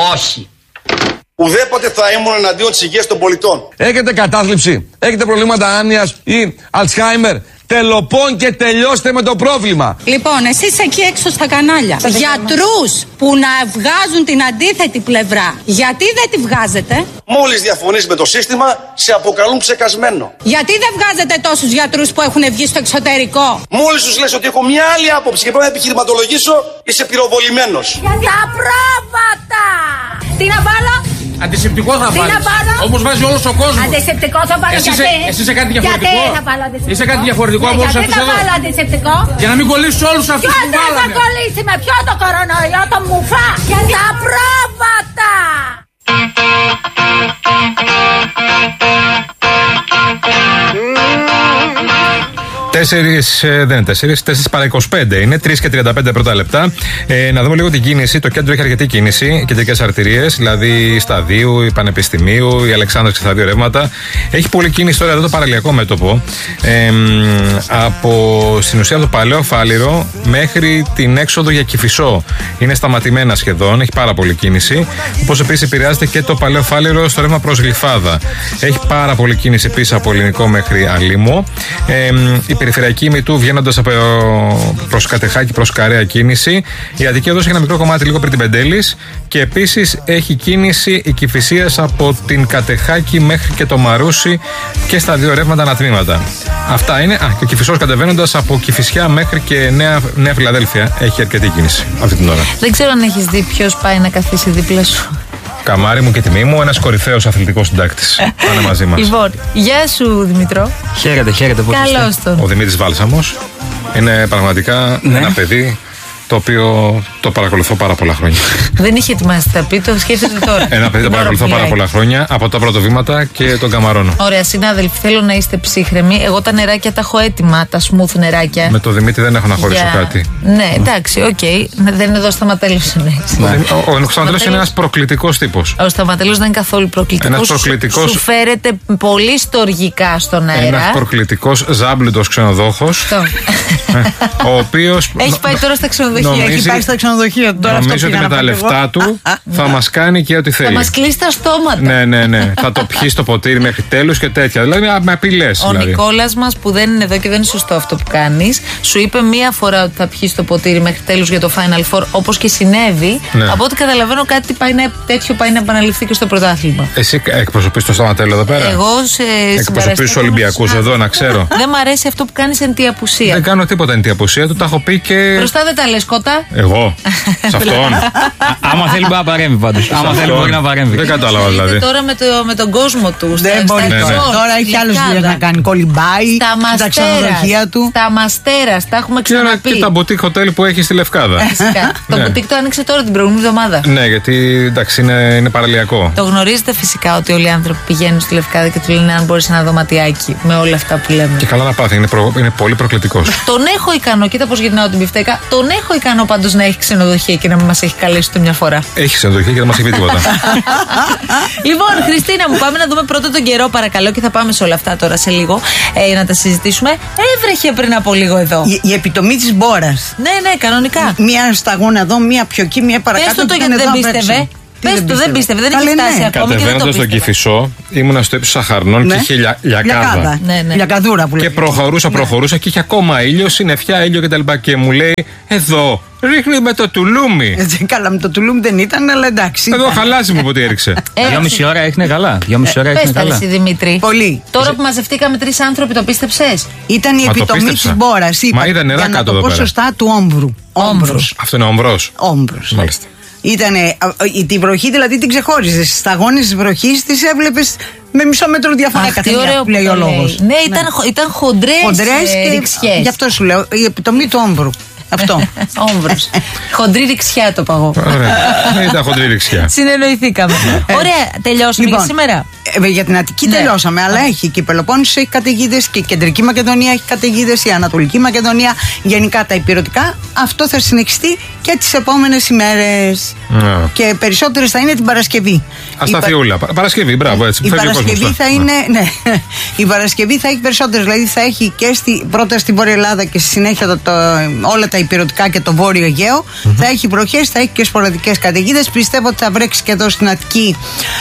Όχι. Ουδέποτε θα ήμουν εναντίον της υγείας των πολιτών. Έχετε κατάθλιψη, έχετε προβλήματα άνοιας ή Αλτσχάιμερ? Τελοπών και τελειώστε με το πρόβλημα. Λοιπόν, εσείς εκεί έξω στα κανάλια, γιατρούς που να βγάζουν την αντίθετη πλευρά, γιατί δεν τη βγάζετε? Μόλις διαφωνείς με το σύστημα, σε αποκαλούν ψεκασμένο. Γιατί δεν βγάζετε τόσους γιατρούς που έχουν βγει στο εξωτερικό? Μόλις τους λες ότι έχω μια άλλη άποψη και πρέπει να επιχειρηματολογήσω, είσαι πυροβολημένος. Τα πρόβατα! Τι να βάλω? Αντισηπτικό θα βάλεις. Όπως βάζει όλος ο κόσμος. Αντισηπτικό θα βάλω. Εσύ είσαι κάτι διαφορετικό. Γιατί θα βάλω αντισηπτικό? Είσαι κάτι διαφορετικό από όλους αυτούς εδώ. Γιατί θα βάλω αντισηπτικό? Για να μην κολλήσεις όλους αυτούς που βάλανε. Ποιος δεν θα κολλήσει με ποιο το κορονοϊό, το μουφά? Τα πρόβατα! 4 παρά 25 είναι, 3 και 35 πρώτα λεπτά. Να δούμε λίγο την κίνηση. Το κέντρο έχει αρκετή κίνηση, κεντρικές αρτηρίες, δηλαδή Σταδίου, η Πανεπιστημίου, η Αλεξάνδρας και στα δύο ρεύματα. Έχει πολλή κίνηση τώρα εδώ το παραλιακό μέτωπο. Από στην ουσία το Παλαιό Φάληρο μέχρι την έξοδο για Κηφισό. Είναι σταματημένα σχεδόν, έχει πάρα πολλή κίνηση. Όπως επίσης επηρεάζεται και το Παλαιό Φάληρο στο ρεύμα προς Γλυφάδα. Έχει πάρα πολλή κίνηση επίσης από Ελληνικό μέχρι Αλήμο. Η περιφερειακή Μητού βγαίνοντας προς Κατεχάκη, προς Καρέα κίνηση. Η Αττική Οδός έχει ένα μικρό κομμάτι λίγο πριν την Πεντέλης. Και επίσης έχει κίνηση η Κηφισίας από την Κατεχάκη μέχρι και το Μαρούσι και στα δύο ρεύματα ανατμήματα. Αυτά είναι. Και ο Κηφισός κατεβαίνοντας από Κηφισιά μέχρι και Νέα Φιλαδέλφια έχει αρκετή κίνηση αυτή την ώρα. Δεν ξέρω αν έχεις δει ποιος πάει να καθίσει δίπλα σου. Καμάρι μου και τιμή μου, ένας κορυφαίος αθλητικός συντάκτης. Πάνε μαζί μας. Λοιπόν, γεια σου Δημητρό. Χαίρετε, πώς είστε? Καλώς τον. Ο Δημήτρης Βάλσαμος είναι πραγματικά ένα παιδί το οποίο το παρακολουθώ πάρα πολλά χρόνια. Δεν είχε ετοιμάσει τα πει, το σκέφτεται τώρα. Ένα παιδί το παρακολουθώ πάρα πολλά χρόνια από τα πρώτα βήματα και τον καμαρώνω. Ωραία, συνάδελφοι, θέλω να είστε ψύχρεμοι. Εγώ τα νεράκια τα έχω έτοιμα, τα smooth νεράκια. Με το Δημήτρη δεν έχω να χωρίσω κάτι. Ναι, εντάξει, οκ. Δεν είναι εδώ ο Σταματέλος. Ο Σταματέλος είναι ένας προκλητικός τύπος. Ο Σταματέλος δεν είναι καθόλου προκλητικός. Σου φέρεται πολύ στοργικά στον αέρα. Ένας προκλητικός ζάμπλουτος ξενοδόχος. Ο οποίος. Έχει πάει τώρα στα ξενοδοχεία. Έχει πάει στα ξενοδοχεία. Νομίζω ότι με τα λεφτά του θα μας κάνει και ό,τι θέλει. Θα μας κλείσει τα στόματα. Ναι. Θα το πιει στο ποτήρι μέχρι τέλους και τέτοια. Δηλαδή με απειλές. Ο Νικόλας μας που δεν είναι εδώ και δεν είναι σωστό αυτό που κάνεις, σου είπε μία φορά ότι θα πιει στο ποτήρι μέχρι τέλους για το Final Four, όπως και συνέβη. Από ό,τι καταλαβαίνω, κάτι τέτοιο πάει να επαναληφθεί και στο πρωτάθλημα. Εσύ εκπροσωπείς το Σταματέλο εδώ πέρα? Εγώ εκπροσωπείς τους Ολυμπιακούς εδώ, να ξέρω. Δεν μ' αρέσει αυτό που κάνεις εν τη απουσία. Δεν κάνω τίποτα εν τη απουσία του, τα έχω πει και. Μπροστά δεν τα λες, Κότα. Εγώ. Σε αυτόν. Άμα θέλει μπορεί να παρέμβει πάντως. Άμα θέλει μπορεί να παρέμβει. Δεν κατάλαβα δηλαδή. Τώρα με τον κόσμο του. Δεν μπορεί. Τώρα έχει άλλες δουλειές να κάνει. Κολυμπάει τα ξενοδοχεία του. Τα Μαστέρας, τα έχουμε ξαναπεί. Και τα μπουτίκ χοτέλ που έχει στη Λευκάδα. Το μπουτίκ το άνοιξε τώρα την προηγούμενη εβδομάδα. Ναι, γιατί εντάξει είναι παραλιακό. Το γνωρίζετε φυσικά ότι όλοι οι άνθρωποι πηγαίνουν στη Λευκάδα και του λένε αν μπορεί ένα δωματιάκι με όλα αυτά που λέμε. Και καλά να πάθει, είναι πολύ προκλητικός. Τον έχω ικανό, κοίτα πώς γυρνάω την πιφτέκα. Τον έχω ικανό πάντως να έχει ξενοδοχεία και να μην μας έχει καλέσει το μια φορά. Έχει ξενοδοχεία και δεν μας έχει πει τίποτα. Λοιπόν, Χριστίνα μου, πάμε να δούμε πρώτα τον καιρό, παρακαλώ, και θα πάμε σε όλα αυτά τώρα σε λίγο να τα συζητήσουμε. Έβρεχε πριν από λίγο εδώ. Η επιτομή της μπόρας. Ναι, κανονικά. Μία σταγόνα εδώ, μία πιο εκεί, μία παρακάτω. Πες το γιατί δεν πίστευε. Πες του, δεν πίστευε, δεν έχει φτάσει ακόμα. Κατεβαίνοντας τον Κηφισό, ήμουνα στο ύψος Αχαρνών και είχε λιακάδα. Λιακαδούρα που λέει. Και προχωρούσα και είχε ακόμα ήλιο, συννεφιά, ήλιο κτλ. Και μου λέει, εδώ, ρίχνει με το τουλούμι. Καλά, με το τουλούμι δεν ήταν, αλλά εντάξει. Εδώ χαλάζει μου ποτέ έριξε. 2,5 ώρα έχνε καλά. 2,5 ώρα έχνε καλά. Πες τα, Δημήτρη. Πολύ. Τώρα που μαζευτήκαμε 3 άνθρωποι, το πίστεψες? Ήταν η επιτομή της μπόρας. Μα είδα νερά κάτω εδώ πέρα. Ποσοστά του όμβρου. Αυτό είναι ομβρός. Όμβρος. Μάλιστα. Ήτανε, τη βροχή δηλαδή την ξεχώριζε. Στις σταγόνες της βροχής τις έβλεπες με μισό μέτρο διαφορά. Τι ωραίο που λέει ο λόγος. Ναι, ήταν χοντρές και ρηξιές. Γι' αυτό σου λέω, η επιτομή του όμβρου. Αυτό. Όμβρος. Χοντρή ρηξιά το παγώ. Ωραία. Ήταν χοντρή ρηξιά. Συνεννοηθήκαμε. Ωραία, τελειώσαμε για σήμερα. Για την Αττική τελειώσαμε, αλλά έχει και η Πελοπόννησος έχει καταιγίδες και η Κεντρική Μακεδονία έχει καταιγίδες, η Ανατολική Μακεδονία, γενικά τα υπηρετικά. Αυτό θα συνεχιστεί και τις επόμενες ημέρες. Και περισσότερες θα είναι την Παρασκευή. Ασταθιούλα. Παρασκευή, μπράβο, έτσι. Η Παρασκευή θα είναι. Ναι. Η Παρασκευή θα έχει περισσότερες. Δηλαδή θα έχει και πρώτα στη Βόρεια Ελλάδα και στη συνέχεια όλα τα υπηρετικά και το Βόρειο Αιγαίο. Θα έχει βροχές, θα έχει και σποραδικές καταιγίδες. Πιστεύω ότι θα βρέξει και εδώ στην Αττική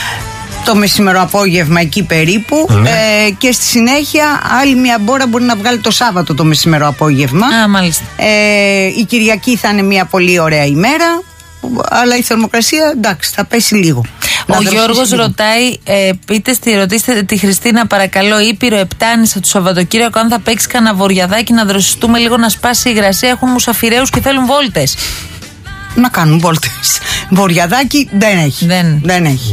το μεσημερό απόγευμα εκεί περίπου. Και στη συνέχεια άλλη μια μπόρα μπορεί να βγάλει το Σάββατο το μεσημερό απόγευμα. Μάλιστα. Η Κυριακή θα είναι μια πολύ ωραία ημέρα. Αλλά η θερμοκρασία εντάξει θα πέσει λίγο. Ο Γιώργος ρωτάει, ρωτήστε τη Χριστίνα παρακαλώ, Ήπειρο Επτάνησα του Σαββατοκύριακο, αν θα παίξει κανένα βοριαδάκι να δροσιστούμε λίγο να σπάσει η υγρασία. Έχουν μουσαφιρέους και θέλουν βόλτες. Να κάνουν βόλτες. Βοριαδάκι δεν έχει. Δεν έχει.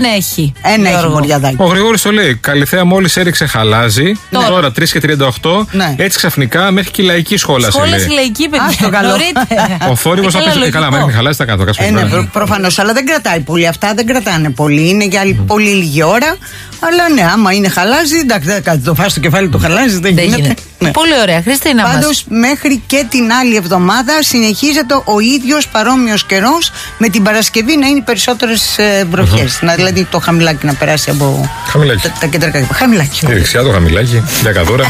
Ένα έχει βοριαδάκι. Ο Γρηγόρης το λέει. Καλυθέα μόλις έριξε χαλάζι. Τώρα 3:38. Ναι. Έτσι ξαφνικά μέχρι και η λαϊκή σχόλαση. Σχόλαση λαϊκή, παιδιά. Νωρίτερα. Ο θόρυβος θα πει. Καλά, μέχρι χαλάζει τα κάτω. Προφανώς, αλλά δεν κρατάει πολύ. Αυτά δεν κρατάνε πολύ. Είναι για πολύ λίγη ώρα. Αλλά ναι, άμα είναι χαλάζι, εντάξει, το φας στο κεφάλι του χαλάζι, δεν γίνεται. Ναι. Πολύ ωραία, Χριστίνα. Πάντως, μέχρι και την άλλη εβδομάδα συνεχίζεται ο ίδιος παρόμοιος καιρός, με την Παρασκευή να είναι περισσότερες βροχές. Δηλαδή το χαμηλάκι να περάσει από τα κεντρικά. Χαμηλάκι. Η δεξιά το χαμηλάκι, για καδούρα.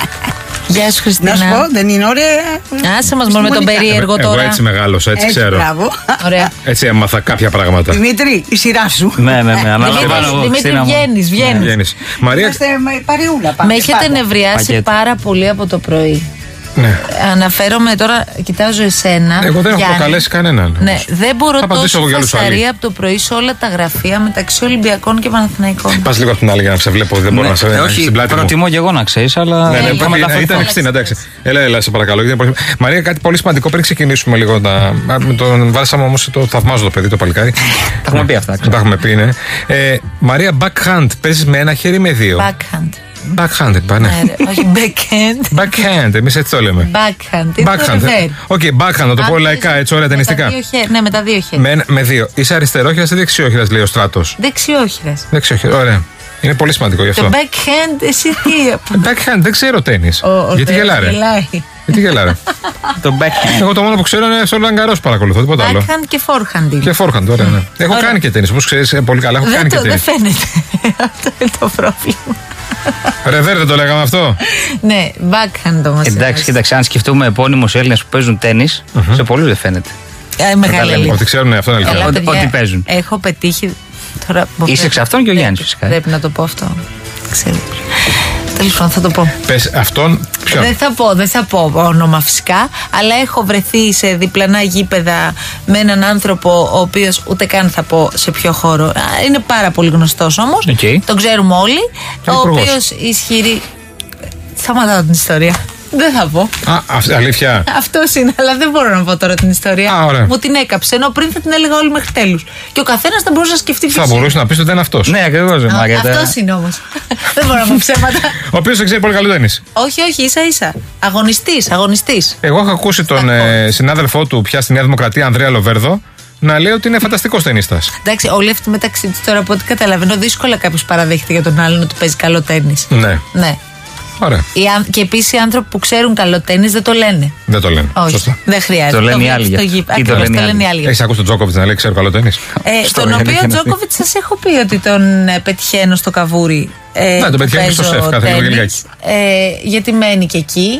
Γεια σου, Χριστίνα. Να σου πω, δεν είναι ωραία. Άσε μας μόνο με τον περίεργο τώρα. Εγώ έτσι μεγάλωσα, έτσι ξέρω. Ωραία. Έτσι έμαθα κάποια πράγματα. Δημήτρη, η σειρά σου. Ναι, αναλαμβάνω. Δημήτρη, βγαίνεις. Μαρία. Είμαστε παρεούλα. Με έχετε νευριάσει πάρα πολύ από το πρωί. Ναι. Αναφέρομαι τώρα, κοιτάζω εσένα. Εγώ δεν έχω προκαλέσει κανέναν. Ναι, δεν μπορώ τόσο φασαρία από το πρωί σε όλα τα γραφεία μεταξύ Ολυμπιακών και Παναθηναϊκών. Πας λίγο από την άλλη για να σε βλέπω, δεν μπορώ να σε βλέπω. Όχι, προτιμώ και εγώ να ξέρεις, αλλά. Ναι, ήταν Χριστίνα, εντάξει. Έλα, σε παρακαλώ. Μαρία, κάτι πολύ σημαντικό πριν ξεκινήσουμε λίγο. Τον βάλσαμε όμως, το θαυμάζω το παιδί, το παλικάρι. Τα έχουμε πει αυτά. Τα έχουμε πει, ναι. Μαρία, backhand, παίζεις με ένα χέρι ή με δύο? Backhand. Backhand, πάνε. Όχι, backhand. Backhand, εμείς έτσι το λέμε. Backhand. Οκ, backhand, να το πω λαϊκά, έτσι ωραία ταινιστικά. Ναι, με τα δύο χέρια. Με δύο. Είσαι αριστερόχειρας ή δεξιόχειρας, λέει ο Στράτος? Δεξιόχειρας. Ωραία. Είναι πολύ σημαντικό γι' αυτό. Το backhand, εσύ τι? Backhand, δεν ξέρω τένις. Γιατί γελάρε? Γιατί γελάρε? Το backhand. Εγώ το μόνο που ξέρω είναι στο Roland Garros παρακολουθώ, τίποτα άλλο. Backhand και forehand. Και forehand, ωραία, ναι. Έχω κάνει και τένις, όπως ξέρεις πολύ καλά. Έχω κάνει και τένις. Δεν φαίνεται. Αυτό είναι το πρόβλημα. Ρεβέρ, δεν το λέγαμε αυτό? Ναι, backhand όμως. Εντάξει, κοίταξε, αν σκεφτούμε επώνυμους Έλληνες που παίζουν τένις, σε πολλούς δεν φαίνεται. Μεγάλη. Ότι ξέρουν αυτό είναι αλήθεια. Ότι παίζουν. Έχω πετύχει. Είσαι εξ αυτών και ο Γιάννης φυσικά. Πρέπει να το πω αυτό. Ξέρω. Τέλος πάντων, θα το πω. Πες αυτόν. Δεν θα πω όνομα φυσικά, αλλά έχω βρεθεί σε διπλανά γήπεδα με έναν άνθρωπο ο οποίος ούτε καν θα πω σε ποιο χώρο. Είναι πάρα πολύ γνωστός όμως. Τον ξέρουμε όλοι. Ο οποίος ισχυρεί. Σταματάω την ιστορία. Δεν θα πω. Αλήθεια. Αυτός είναι, αλλά δεν μπορώ να πω τώρα την ιστορία. Μου την έκαψε, ενώ πριν θα την έλεγα όλη μέχρι τέλους. Και ο καθένας θα μπορούσε να σκεφτεί ποιος. Θα μπορούσε να πει ότι δεν είναι αυτός. Ναι, ακριβώς. Αυτός είναι όμως. Δεν μπορώ να πω ψέματα. Ο οποίος δεν ξέρει πολύ καλό τένις. Όχι, ίσα-ίσα. Αγωνιστής. Εγώ έχω ακούσει τον συνάδελφό του πια στη Νέα Δημοκρατία, Ανδρέα Λοβέρδο, να λέει ότι είναι φανταστικός ταινίστας. Εντάξει, όλοι αυτοί μεταξύ τους τώρα από ό,τι καταλαβαίνω, δύσκολα κάποιος παραδέχεται για τον άλλον ότι παίζει καλό τένις. Ναι. Ωραία. Και επίσης οι άνθρωποι που ξέρουν καλό τένις δεν το λένε. Δεν το λένε. Όχι. Σωστά. Δεν χρειάζεται. Το λένε οι άλλοι. Ακριβώς, το λένε οι άλλοι. Έχεις ακούσει τον Τζόκοβιτς να λέει ξέρω καλό τένις? Τον οποίο Τζόκοβιτς σας έχω πει ότι τον πετυχαίνω στο καβούρι. Ναι, τον πετυχαίνω στο σεφ κάθε λιγάκι. Γιατί μένει και εκεί.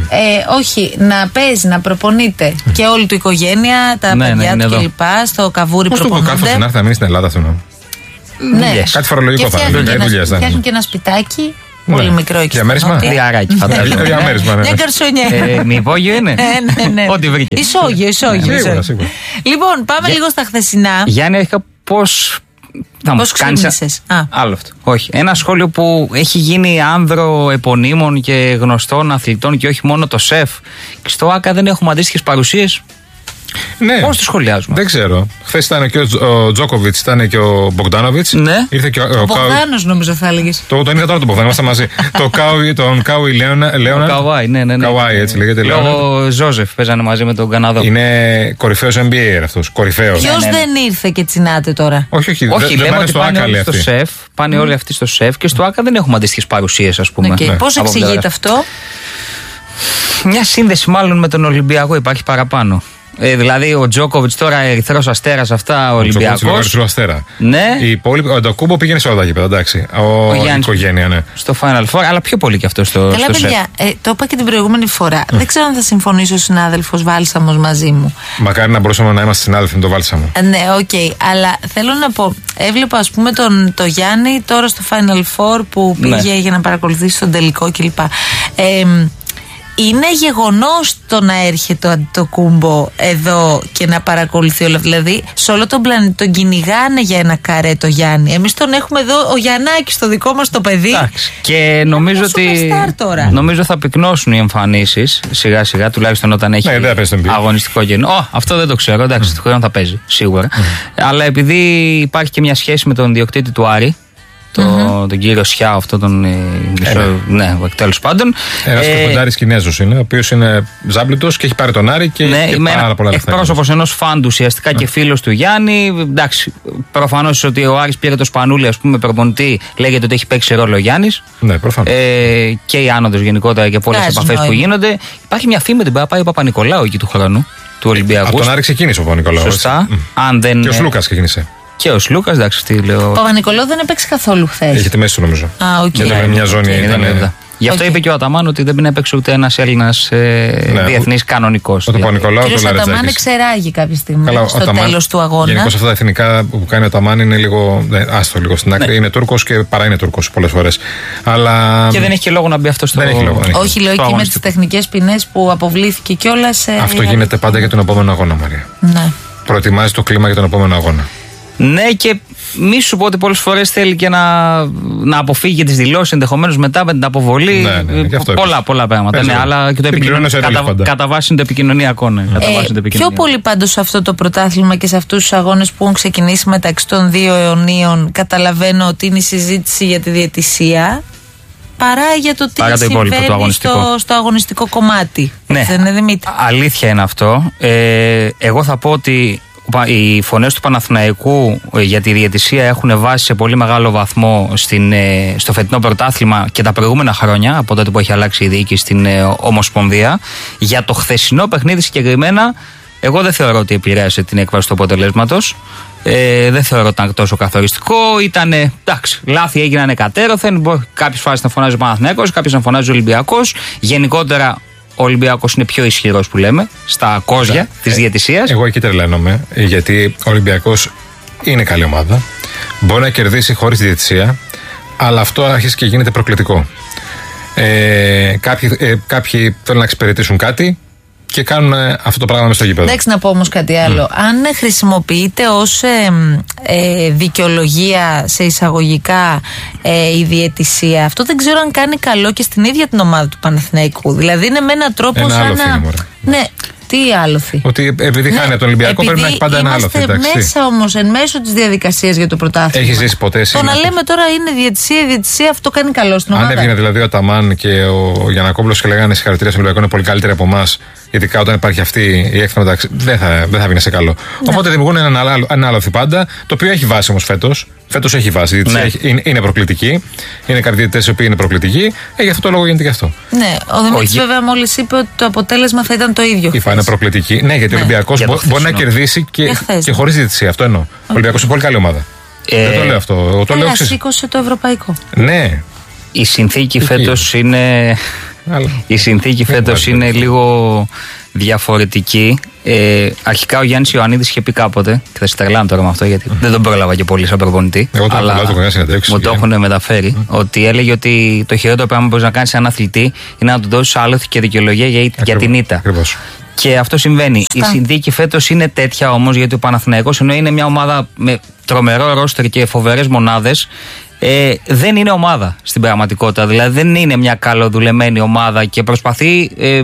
Όχι, να παίζει, να προπονείται και όλη του οικογένεια, τα παιδιά του κλπ. Στο καβούρι προπονούνται. Πώς του κάρφωσε να έρθει να μείνει στην Ελλάδα αυτό? Ναι. Κάτι φορολογικό θα είναι. Φτιάχνει και ένα σπιτάκι. Πολύ μικρό εκεί. Διαμέρισμα. Διαράκι, φαντάζομαι. Διαμέρισμα, ναι. Μια καρσονιά. Μη υπόγειο είναι. Ναι. Ό,τι βρήκε. Ισόγειο. Σίγουρα. Λοιπόν, πάμε λίγο στα χθεσινά. Γιάννη, πώς ξύπνησες? Άλλο αυτό. Όχι. Ένα σχόλιο που έχει γίνει άνδρο επωνύμων και γνωστών αθλητών και όχι μόνο το σεφ. Και στο ΆΚΑ δεν έχουμε αντίστοιχες παρουσίες. Ναι. Πώς το σχολιάζουμε? Δεν ξέρω. Χθες ήταν και ο Τζόκοβιτς, ήταν και ο Μπογκντάνοβιτς. Ναι. Ήρθε και ο Μπογδάνος, νομίζω θα έλεγες. Τον είδα τώρα τον Μπογδάνο, είμαστε μαζί. Τον Κάουι Λέοναρντ. Καουάι, ναι. Καουάι, έτσι λέγεται. Ο Ζόζεφ παίζανε μαζί με τον Καναδό. Είναι κορυφαίος NBA αυτός. Κορυφαίος. Ποιος δεν ήρθε και τσινάτε τώρα? Όχι, λέμε ότι πάνε όλοι στο ΣΕΦ. Πάνε όλοι αυτοί στο ΣΕΦ και στο ΆΚΑ δεν έχουμε αντίστοιχες παρουσίες, ας πούμε. Πώς εξηγείται αυτό? Μια σύνδεση μάλλον με τον Ολυμπιακό υπάρχει παραπάνω. Δηλαδή ο Τζόκοβιτς τώρα Ερυθρός Αστέρας, αυτά ο Ολυμπιακός. Ο Ερυθρός Αστέρα. Ναι. Ο Ντοκούμπο πήγαινε σε όλα τα γήπεδα, εντάξει. Η οικογένεια, ναι. Στο Final Four, αλλά πιο πολύ και αυτό στο Καλά, παιδιά, το είπα και την προηγούμενη φορά. Δεν ξέρω αν θα συμφωνήσει ο συνάδελφος Βάλσαμος μαζί μου. Μακάρι να μπορούσαμε να είμαστε συνάδελφοι με τον Βάλσαμο. Ναι, οκ. Αλλά θέλω να πω, έβλεπα ας πούμε τον Γιάννη τώρα στο Final Four που πήγε για να παρακολουθήσει τον τελικό κλπ. Είναι γεγονός το να έρχεται ο Αντετοκούμπο εδώ και να παρακολουθεί όλα. Δηλαδή, σε όλο τον πλανήτη τον κυνηγάνε για ένα καρέ το Γιάννη. Εμείς τον έχουμε εδώ, ο Γιαννάκης, το δικό μας το παιδί. Εντάξει. Και νομίζω ότι. Νομίζω θα πυκνώσουν οι εμφανίσεις σιγά σιγά, τουλάχιστον όταν έχει αγωνιστικό γενικό. Αυτό δεν το ξέρω. Εντάξει, του χρόνου θα παίζει, σίγουρα. Αλλά επειδή υπάρχει και μια σχέση με τον ιδιοκτήτη του Άρη, τον κύριο Σιάο, αυτό τον. Ναι, τέλος πάντων. Ένας κοσμοντάρης Κινέζος είναι, ο οποίος είναι ζάμπλητος και έχει πάρει τον Άρη και έχει πάρα πολλά λεφτά. Εκπρόσωπος ενός φαντ ουσιαστικά και φίλος του Γιάννη. Εντάξει, προφανώς ότι ο Άρης πήρε το Σπανούλι, ας πούμε, προπονητή, λέγεται ότι έχει παίξει ρόλο ο Γιάννης. Ναι, προφανώς. Και οι άνοδος γενικότερα και πολλές επαφές που γίνονται. Υπάρχει μια φήμη ότι πάει ο Παπα-Νικολάου εκεί του χρόνου, του Ολυμπιακού. Από τον Άρη ξεκίνησε ο Παπα-Νικολάου. Σωστά. Και ο Σλούκας ξεκίνησε. Και ο Σλούκας, εντάξει, τι λέω. Ο Παπα-Νικολάου δεν έπαιξε καθόλου χθες. Είχε τη μέση του, νομίζω. Okay. Μια ζώνη ήταν. Γι' αυτό είπε και ο Αταμάν ότι δεν έπαιξε ούτε ένας Έλληνας διεθνής κανονικός. Ο Παπα-Νικολάου ο Αταμάν εξεράγει κάποια στιγμή στο τέλος του αγώνα. Γενικώς αυτά τα εθνικά που κάνει ο Αταμάν είναι λίγο. Άστο λίγο στην άκρη. Είναι Τούρκος και παρά είναι Τούρκος πολλές φορές. Αλλά. Και δεν έχει και λόγο να μπει αυτό στο. Όχι, λέω και με τις τεχνικές ποινές που αποβλήθηκε κιόλας. Αυτό γίνεται πάντα για τον επόμενο αγώνα, Μαρία. Ναι. Προετοιμάζει το κλίμα για τον επόμενο αγώνα. Ναι, και μη σου πω ότι πολλές φορές θέλει και να αποφύγει τις δηλώσεις ενδεχομένως μετά με την αποβολή. Ναι, πολλά πράγματα. Ναι, αλλά και το κατά βάση είναι το επικοινωνιακό. Ναι, πιο πολύ πάντως σε αυτό το πρωτάθλημα και σε αυτούς τους αγώνες που έχουν ξεκινήσει μεταξύ των δύο αιωνίων, καταλαβαίνω ότι είναι η συζήτηση για τη διαιτησία παρά για το τι συμβαίνει στο αγωνιστικό κομμάτι. Ναι, αλήθεια είναι αυτό. Εγώ θα πω ότι οι φωνές του Παναθηναϊκού για τη διαιτησία έχουν βάσει σε πολύ μεγάλο βαθμό στο φετινό πρωτάθλημα και τα προηγούμενα χρόνια, από τότε που έχει αλλάξει η διοίκηση στην Ομοσπονδία. Για το χθεσινό παιχνίδι συγκεκριμένα, εγώ δεν θεωρώ ότι επηρέασε την έκβαση του αποτελέσματος. Δεν θεωρώ ότι ήταν τόσο καθοριστικό. Ήτανε, εντάξει, λάθη έγιναν εκατέρωθεν. Κάποιες φάσεις να φωνάζει ο Παναθηναϊκός, κάποιες να φωνάζει ο Ολυμπιακός. Γενικότερα, ο Ολυμπιακός είναι πιο ισχυρός που λέμε στα κόζια της διαιτησίας. Εγώ εκεί τρελαίνομαι, γιατί ο Ολυμπιακός είναι καλή ομάδα. Μπορεί να κερδίσει χωρίς διαιτησία, αλλά αυτό αρχίζει και γίνεται προκλητικό. Κάποιοι θέλουν να εξυπηρετήσουν κάτι και κάνουν αυτό το πράγμα μες στο γήπεδο. Εντάξει, να πω όμως κάτι άλλο. Αν χρησιμοποιείται ως δικαιολογία σε εισαγωγικά η διαιτησία, αυτό δεν ξέρω αν κάνει καλό και στην ίδια την ομάδα του Παναθηναϊκού. Δηλαδή είναι με έναν τρόπο σαν να. Ναι. Τι άλοθη. Ότι επειδή χάνει τον Ολυμπιακό πρέπει να έχει πάντα ένα άλοθη. Είμαστε μέσα όμως εν μέσω της διαδικασίας για το πρωτάθλημα. Έχει ζήσει ποτέ εσύ? Το να λέμε τώρα είναι διαιτησία, αυτό κάνει καλό στην ομάδα. Αν έβγαινε δηλαδή ο Αταμάν και ο Γιαννακόπουλος και λέγανε συγχαρητήρια στον Ολυμπιακό είναι πολύ καλύτεροι από εμάς, ειδικά όταν υπάρχει αυτή η έκθεση μεταξύ, δεν θα βγει σε καλό. Ναι. Οπότε δημιουργούν ένα άλοθη πάντα, το οποίο έχει βάση όμως φέτος. Φέτος έχει βάση. Ναι. Είναι προκλητική. Είναι κάποιοι διαιτητές οι οποίοι είναι προκλητικοί. Γι' αυτό το λόγο γίνεται και αυτό. Ναι. Ο Δημήτρης βέβαια μόλις είπε ότι το αποτέλεσμα θα ήταν το ίδιο. Είναι προκλητική. Ναι, γιατί ο Ολυμπιακός μπορεί να κερδίσει και χωρίς διαιτησία. Αυτό εννοώ. Ο Ολυμπιακός είναι πολύ καλή ομάδα. Δεν το λέω αυτό. Το λέω σήκωσε το ευρωπαϊκό. Ναι. Η συνθήκη φέτος είναι. Η συνθήκη φέτος είναι λίγο διαφορετική. Αρχικά ο Γιάννης Ιωαννίδης είχε πει κάποτε, και θα σε τρελάνω τώρα με αυτό γιατί δεν τον πρόλαβα και πολύ σαν προπονητή. Αλλά μου το έχουν μεταφέρει. Ότι έλεγε ότι το χειρότερο πράγμα που μπορεί να κάνει σε έναν αθλητή είναι να του δώσει άλοθη και δικαιολογία για την ήττα. Και αυτό συμβαίνει. Η συνθήκη φέτος είναι τέτοια όμως, γιατί ο Παναθηναϊκός ενώ είναι μια ομάδα με τρομερό ρόστερ και φοβερές μονάδες, δεν είναι ομάδα στην πραγματικότητα. Δηλαδή δεν είναι μια καλοδουλεμένη ομάδα και προσπαθεί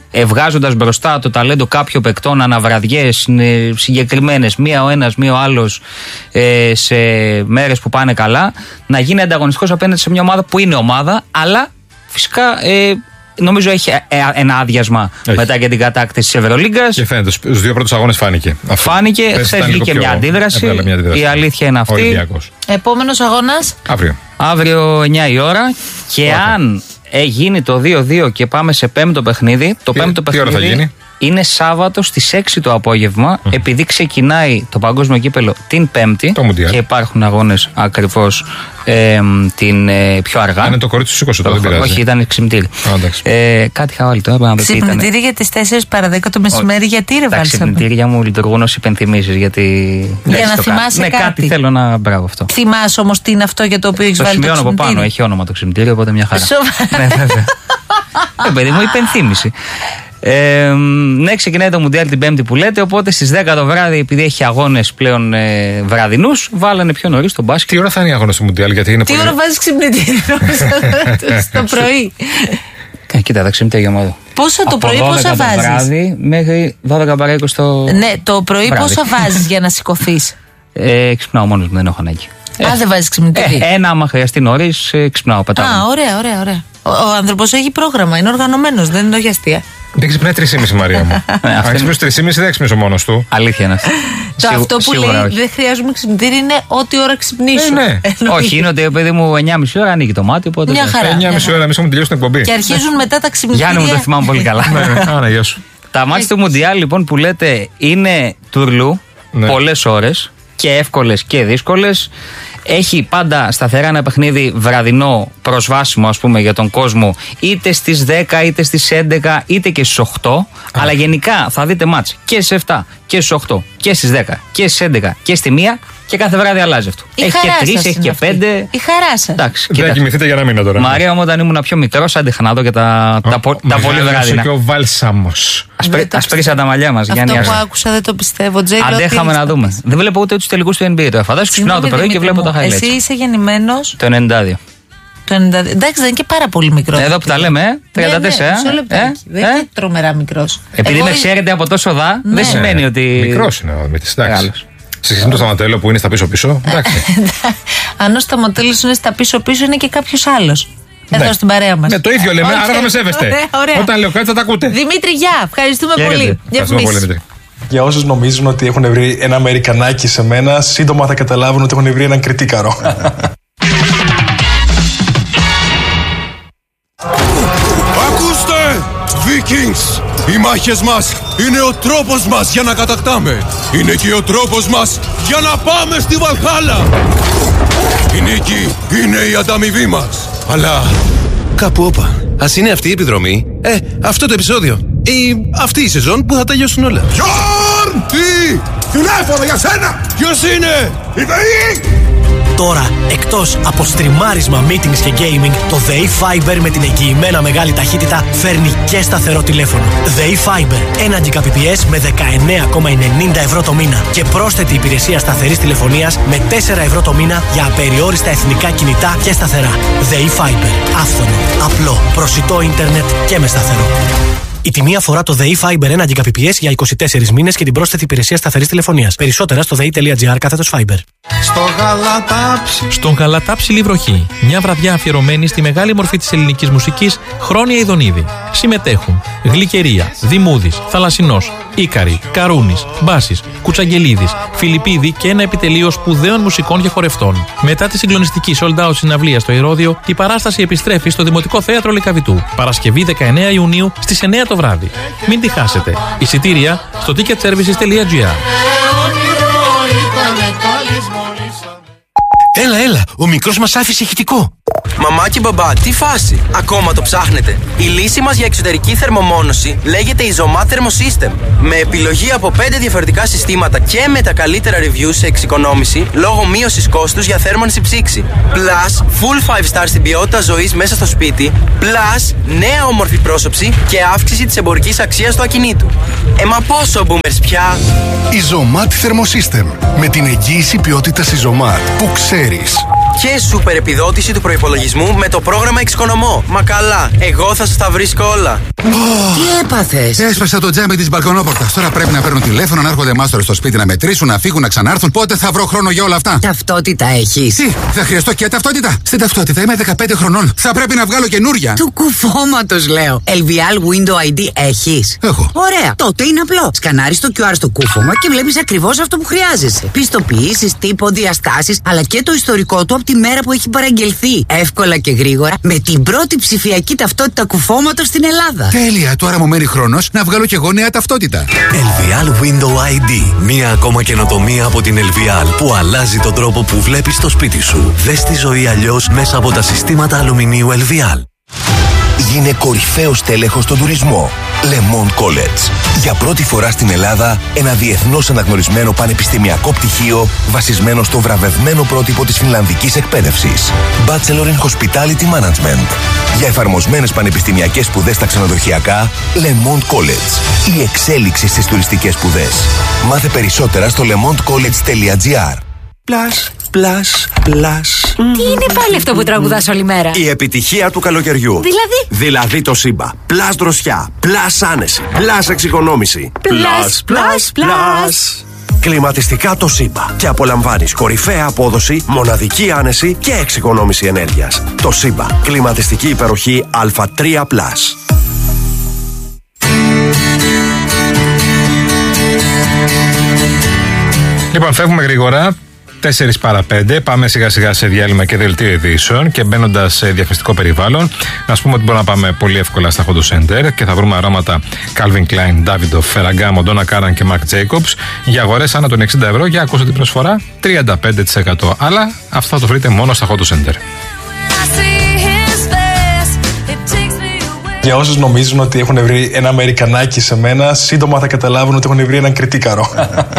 βγάζοντας μπροστά το ταλέντο κάποιων παικτών αναβραδιές συγκεκριμένες, μία ο ένας, μία ο άλλος, σε μέρες που πάνε καλά, να γίνει ανταγωνιστικός απέναντι σε μια ομάδα που είναι ομάδα, αλλά φυσικά νομίζω έχει ένα άδειασμα μετά και την κατάκτηση της Ευρωλίγκας. Και φαίνεται, στους δύο πρώτους αγώνες φάνηκε. Φάνηκε, χθες βγήκε μια αντίδραση. Η αλήθεια είναι αυτή. Επόμενος αγώνας. Αύριο 9 η ώρα. Και αν γίνει το 2-2 και πάμε σε πέμπτο παιχνίδι, το πέμπτο παιχνίδι θα γίνει? Είναι Σάββατο στις 6 το απόγευμα, επειδή ξεκινάει το παγκόσμιο κύπελο την Πέμπτη και υπάρχουν αγώνες ακριβώς την πιο αργά. Είναι το κορίτσι στους 20, δεν πειράζει. Όχι, ήταν ξυπνητήρι. Κάτι είχα βάλει τώρα. Ξυπνητήρι για τις 4 παρα 10 το μεσημέρι, γιατί ρε βάλεις? Τα ξυπνητήρια μου λειτουργούν ως υπενθυμίσεις, για να θυμάσαι κάτι. Κάτι θέλω να. Μπράβο αυτό. Θυμάσαι όμως τι είναι αυτό για το οποίο έχεις βάλει το ξυπνητήρι? Το σημειώνω από πάνω, έχει όνομα το ξυπνητήρι, οπότε μια χαρά. Παιδί μου, υπενθύμηση. Ναι, ξεκινάει το Μουντιάλ την Πέμπτη που λέτε, οπότε στις 10 το βράδυ, επειδή έχει αγώνες πλέον βραδινούς, βάλανε πιο νωρίς τον μπάσκετ. Τι ώρα θα είναι οι αγώνες του Μουντιάλ, γιατί είναι τι ώρα βάζεις ξυπνητήρι το πρωί? Κοίτα, τα ξυπνητήρια μου εδώ. Πόσο το πρωί, πόσα βάζεις? Το βράδυ μέχρι 12 παρά 20 το. Ναι, το πρωί πόσα βάζεις για να σηκωθείς? Ξυπνάω μόνος μου, δεν έχω ανάγκη. Δεν βάζεις ξυπνητήρι? Ένα, άμα χρειαστεί νωρίς, ξυπνάω, πετάω. Ωραία. Ο άνθρωπος έχει πρόγραμμα, είναι οργανωμένος, δεν είναι όχι αστεία. Δεν ξυπνάει 3,5 Μαρία μου. Αν ξυπνήσει 3,5 δεν ξυπνήσει ο μόνος του. Αλήθεια είναι αυτό. Αυτό που λέει δεν χρειάζομαι ξυπνητήρι είναι ό,τι ώρα ξυπνήσω. Ναι. Όχι, είναι ότι παιδί μου 9,5 ώρα ανοίγει το μάτι. Οπότε μια χαρά. 9,5 ώρα εμείς έχουμε τελειώσει την εκπομπή. Και αρχίζουν μετά τα ξυπνητήρια. Γιάννη μου, το θυμάμαι πολύ καλά. Άρα, γεια σου. Τα μάτια του Μουντιάλ λοιπόν που λέτε είναι τουρλού, πολλές ώρες και εύκολες και δύσκολες. Έχει πάντα σταθερά ένα παιχνίδι βραδινό προσβάσιμο, ας πούμε, για τον κόσμο, είτε στις 10 είτε στις 11 είτε και στις 8. Αλλά γενικά θα δείτε μάτς και στις 7 και στις 8 και στις 10 και στις 11 και στη 1 και κάθε βράδυ αλλάζει αυτό. Η έχει και 3, έχει και 5. Η χαρά σας. Εντάξει, δεν κοιμηθείτε για ένα μήνα τώρα. Μαρία μου, όταν ήμουν πιο μικρός, άντεχα να δω και τα πολύ βράδινα. Και ο Βάλσαμος. Ασπρίσαν τα μαλλιά μας. Αυτό που άκουσα δεν το πιστεύω. Αντέχαμε να δούμε. Δεν βλέπω ούτε τους τελικούς του NBA τώρα. Φαντάζομαι ξυπνάω το πρωί και βλέπω τα highlights. Εσύ είσαι γεννημένος το 92. Εντάξει, δεν είναι και πάρα πολύ μικρό. Εδώ που τα λέμε, 34. Δεν είναι τρομερά μικρός. Επειδή με ξέρετε από τόσο δα, δεν σημαίνει ότι. Μικρός είναι ο Μητής. Σε σχέση με το Σταματέλο που είναι στα πίσω-πίσω. Αν ο Σταματέλος είναι στα πίσω-πίσω, είναι και κάποιος άλλος. Εδώ στην παρέα μας. Ναι, το ίδιο λέμε, άρα θα με σέβεστε. Όταν λέω κάτι θα τα ακούτε. Δημήτρη, γεια. Ευχαριστούμε πολύ. Για όσους νομίζουν ότι έχουν βρει ένα Αμερικανάκι σε μένα, σύντομα θα καταλάβουν ότι έχουν βρει έναν κριτίκαρο. Ακούστε! Vikings! Οι μάχες μας είναι ο τρόπος μας για να κατακτάμε. Είναι και ο τρόπος μας για να πάμε στη Βαλχάλα. Η νίκη είναι η ανταμοιβή μας. Αλλά κάπου όπα. Ας είναι αυτή η επιδρομή, αυτό το επεισόδιο ή αυτή η σεζόν που θα τελειώσουν όλα. Γιόρν! Τι! Τηλέφωνο για σένα! Ποιος είναι? Η ΔΕΗ! Τώρα, εκτός από στριμάρισμα, meetings και gaming, το ΔΕΗ Fiber με την εγγυημένα μεγάλη ταχύτητα φέρνει και σταθερό τηλέφωνο. ΔΕΗ Fiber, 1 Gbps με 19,90 ευρώ το μήνα και πρόσθετη υπηρεσία σταθερής τηλεφωνίας με 4 ευρώ το μήνα για απεριόριστα εθνικά κινητά και σταθερά. ΔΕΗ Fiber, άφθονο, απλό, προσιτό ίντερνετ και με σταθερό. Η τιμή αφορά το ΔΕΗ Fiber 1 Gbps για 24 μήνες και την πρόσθετη υπηρεσία σταθερής τηλεφωνίας. Περισσότερα στο ΔΕΗ.gr/Fiber. Στον Γαλατάψιλη Βροχή. Μια βραδιά αφιερωμένη στη μεγάλη μορφή της ελληνικής μουσικής, Χρόνια Ιδονίδη. Συμμετέχουν Γλυκερία, Δημούδης, Θαλασσινός, Ίκαρη, Καρούνης, Μπάσης, Κουτσαγγελίδης, Φιλιππίδη και ένα επιτελείο σπουδαίων μουσικών και χορευτών. Μετά τη συγκλονιστική sold out συναυλία στο Ηρώδειο, η παράσταση επιστρέφει στο Δημοτικό Θέατρο Λυκαβητού. Παρασκευή 19 Ιουνίου στις 9 το βράδυ. Μην τη χάσετε. Εισιτήρια στο ticketservices.gr. Έλα, ο μικρός μας άφησε ηχητικό. Μαμά και μπαμπά, τι φάση, ακόμα το ψάχνετε? Η λύση μας για εξωτερική θερμομόνωση λέγεται Isomat Thermosystem. Με επιλογή από 5 διαφορετικά συστήματα και με τα καλύτερα reviews σε εξοικονόμηση λόγω μείωσης κόστους για θέρμανση ψήξη. Plus, full 5 star στην ποιότητα ζωής μέσα στο σπίτι. Plus, νέα όμορφη πρόσωψη και αύξηση της εμπορικής αξίας του ακινήτου. Μα πόσο boomers πια? Isomat Thermosystem. Με την εγγύηση ποιότητας Isomat που ξέρεις. Και σούπερ επιδότηση του προϋπολογισμού με το πρόγραμμα Εξοικονομώ. Μα καλά, εγώ θα σας τα βρίσκω όλα. Τι έπαθες? Έσπασα το τζάμι της μπαλκονόπορτας. Τώρα πρέπει να παίρνουν τηλέφωνο, να έρχονται μάστορες στο σπίτι να μετρήσουν, να φύγουν, να ξανάρθουν. Πότε θα βρω χρόνο για όλα αυτά? Ταυτότητα έχεις? Τι, θα χρειαστώ και ταυτότητα? Στην ταυτότητα είμαι 15 χρονών. Θα πρέπει να βγάλω καινούρια. Του κουφώματος λέω. LVL Window ID έχεις? Έχω. Ωραία. Τότε είναι απλό. Σκανάρεις το QR στο κούφωμα και βλέπεις ακριβώς αυτό που χρειάζεσαι. Πιστοποιήσεις, τύπο, διαστάσεις, αλλά και το ιστορικό του από τη μέρα που έχει παραγγελθεί. Εύκολα και γρήγορα με την πρώτη ψηφιακή ταυτότητα κουφώματος στην Ελλάδα. Τέλεια. Τώρα μου μένει χρόνος να βγάλω και εγώ νέα ταυτότητα. LVL Window ID. Μία ακόμα καινοτομία από την LVL που αλλάζει τον τρόπο που βλέπεις το σπίτι σου. Δες τη ζωή αλλιώς μέσα από τα συστήματα αλουμινίου LVL. Γίνε κορυφαίος τέλεχος στον τουρισμό. Le Monde College. Για πρώτη φορά στην Ελλάδα, ένα διεθνώς αναγνωρισμένο πανεπιστημιακό πτυχίο βασισμένο στο βραβευμένο πρότυπο της φινλανδικής εκπαίδευσης. Bachelor in Hospitality Management. Για εφαρμοσμένες πανεπιστημιακές σπουδές στα ξενοδοχειακά, Le Monde College. Η εξέλιξη στις τουριστικές σπουδές. Μάθε περισσότερα στο lemondecollege.gr. Πλας. Τι είναι πάλι αυτό που τραγουδάς όλη μέρα? Η επιτυχία του καλοκαιριού. Δηλαδή το Σύμπα. Πλας δροσιά. Πλας άνεση. Πλας εξοικονόμηση. Πλας. Κλιματιστικά το Σύμπα. Και απολαμβάνεις κορυφαία απόδοση, μοναδική άνεση και εξοικονόμηση ενέργειας. Το Σύμπα. Κλιματιστική υπεροχή Α3+. Λοιπόν, φεύγουμε γρήγορα. 4 παρά 5. Πάμε σιγά σιγά σε διάλειμμα και δελτίο ειδήσεων και μπαίνοντας σε διαφημιστικό περιβάλλον, να σου πούμε ότι μπορούμε να πάμε πολύ εύκολα στα Hot Center και θα βρούμε αρώματα Calvin Klein, Davidoff, Ferragamo, Donna Karan και Marc Jacobs για αγορές άνω των 60 ευρώ. Για ακούστε την προσφορά, 35%. Αλλά αυτό θα το βρείτε μόνο στα Hot Center. Για όσους νομίζουν ότι έχουν βρει ένα Αμερικανάκι σε μένα, σύντομα θα καταλάβουν ότι έχουν βρει έναν κριτίκαρο.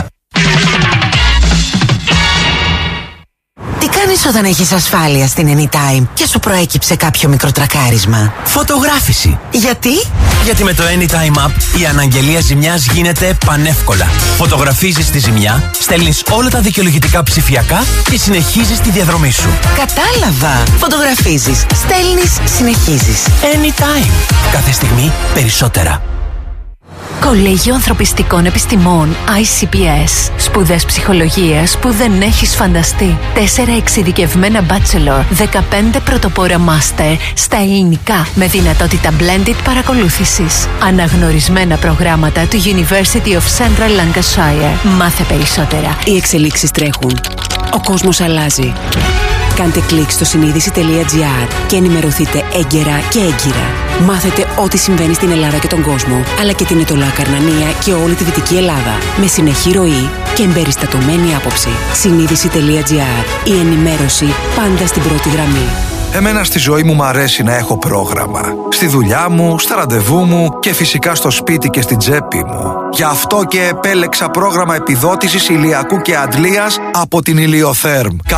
Τι κάνεις όταν έχεις ασφάλεια στην Anytime και σου προέκυψε κάποιο μικροτρακάρισμα? Φωτογράφηση. Γιατί? Γιατί με το Anytime App η αναγγελία ζημιάς γίνεται πανεύκολα. Φωτογραφίζεις τη ζημιά, στέλνεις όλα τα δικαιολογητικά ψηφιακά και συνεχίζεις τη διαδρομή σου. Κατάλαβα. Φωτογραφίζεις, στέλνεις, συνεχίζεις. Anytime. Κάθε στιγμή περισσότερα. Κολέγιο Ανθρωπιστικών Επιστημών ICPS. Σπουδές ψυχολογίας που δεν έχεις φανταστεί. 4 εξειδικευμένα bachelor, 15 πρωτοπόρα master στα ελληνικά με δυνατότητα blended παρακολούθησης. Αναγνωρισμένα προγράμματα του University of Central Lancashire. Μάθε περισσότερα. Οι εξελίξεις τρέχουν. Ο κόσμος αλλάζει. Κάντε κλικ στο συνείδηση.gr και ενημερωθείτε έγκαιρα και έγκυρα. Μάθετε ό,τι συμβαίνει στην Ελλάδα και τον κόσμο, αλλά και την Ετωλά Καρνανία και όλη τη Δυτική Ελλάδα. Με συνεχή ροή και εμπεριστατωμένη άποψη. Συνείδηση.gr. Η ενημέρωση πάντα στην πρώτη γραμμή. Εμένα στη ζωή μου αρέσει να έχω πρόγραμμα. Στη δουλειά μου, στα ραντεβού μου και φυσικά στο σπίτι και στην τσέπη μου. Γι' αυτό και επέλεξα πρόγραμμα επιδότησης ηλιακού και αντλίας από την Ηλιοθέρμ.